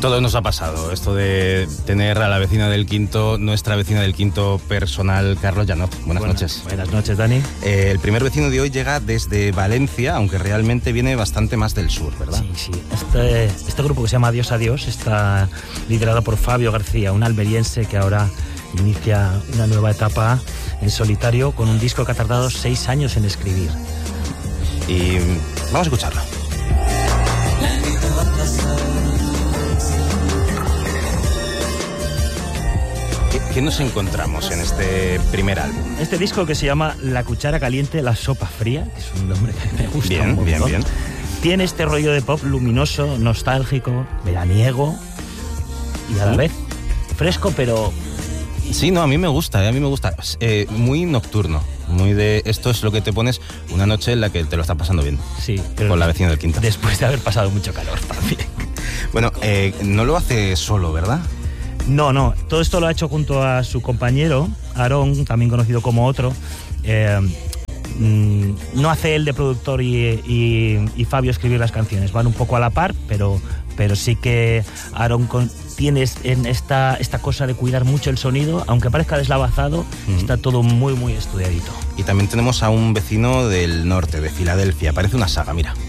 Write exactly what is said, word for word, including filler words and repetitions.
todos nos ha pasado esto de tener a la vecina del quinto, nuestra vecina del quinto personal, Carlos Llanot. Buenas, buenas noches. Buenas noches, Dani. Eh, el primer vecino de hoy llega desde Valencia, aunque realmente viene bastante más del sur, ¿verdad? Sí, sí. Este, este grupo que se llama Adiós Adiós está liderado por Fabio García, un almeriense que ahora inicia una nueva etapa en solitario con un disco que ha tardado seis años en escribir. Y vamos a escucharlo. ¿Qué nos encontramos en este primer álbum? Este disco que se llama La cuchara caliente, la sopa fría, que es un nombre que me gusta bien, un montón. Bien, bien, Tiene este rollo de pop luminoso, nostálgico, veraniego y a la ¿Sí? vez fresco, pero... Sí, no, a mí me gusta, ¿eh? a mí me gusta. Eh, muy nocturno, muy de... Esto es lo que te pones una noche en la que te lo estás pasando bien. Sí, pero con la vecina del quinto. Después de haber pasado mucho calor también. Bueno, eh, no lo hace solo, ¿verdad? No, no, todo esto lo ha hecho junto a su compañero, Aarón, también conocido como Otro. Eh, mmm, no hace él de productor y, y, y Fabio escribir las canciones, van un poco a la par, pero, pero sí que Aarón con, tiene en esta, esta cosa de cuidar mucho el sonido, aunque parezca deslavazado, mm. está todo muy, muy estudiadito. Y también tenemos a un vecino del norte, de Filadelfia, parece una saga, mira.